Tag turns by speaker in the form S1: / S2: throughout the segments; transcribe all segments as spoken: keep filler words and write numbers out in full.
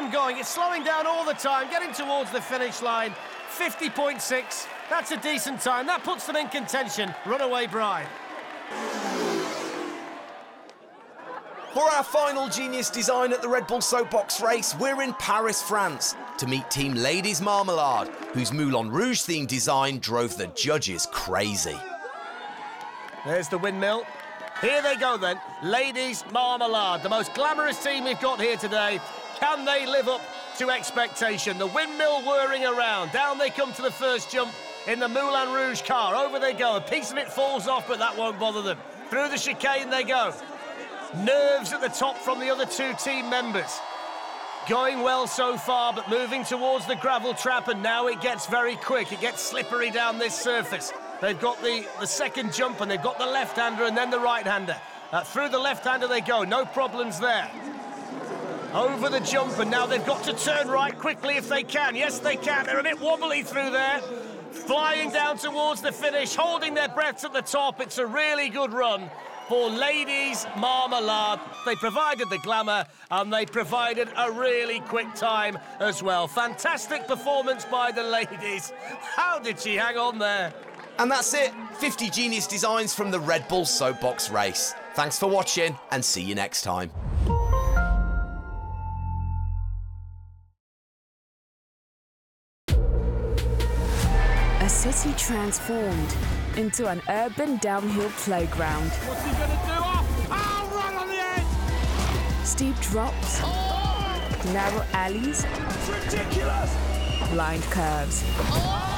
S1: momentum going. It's slowing down all the time, getting towards the finish line. fifty point six. That's a decent time. That puts them in contention. Runaway Bride.
S2: For our final Genius Design at the Red Bull Soapbox race, we're in Paris, France, to meet Team Ladies Marmalade, whose Moulin Rouge themed design drove the judges crazy.
S1: There's the windmill. Here they go then, Ladies Marmalade, the most glamorous team we've got here today. Can they live up to expectation? The windmill whirring around. Down they come to the first jump in the Moulin Rouge car. Over they go. A piece of it falls off, but that won't bother them. Through the chicane they go. Nerves at the top from the other two team members. Going well so far, but moving towards the gravel trap, and now it gets very quick. It gets slippery down this surface. They've got the, the second jump, and they've got the left-hander and then the right-hander. Uh, through the left-hander they go, no problems there. Over the jump, and now they've got to turn right quickly if they can. Yes, they can. They're a bit wobbly through there. Flying down towards the finish, holding their breaths at the top. It's a really good run for Ladies Marmalade. They provided the glamour, and they provided a really quick time as well. Fantastic performance by the ladies. How did she hang on there?
S2: And that's it, fifty Genius Designs from the Red Bull Soapbox race. Thanks for watching, and see you next time.
S3: A city transformed into an urban downhill playground.
S1: What's he gonna do? Oh, oh right on the edge!
S3: Steep drops,
S1: oh!
S3: narrow alleys,
S1: It's ridiculous!
S3: blind curves.
S1: Oh,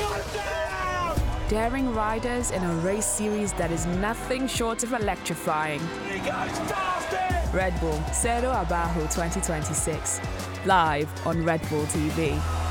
S3: Daring riders in a race series that is nothing short of electrifying.
S1: he goes past it!
S3: Red Bull Cerro Abajo twenty twenty-six, live on Red Bull T V.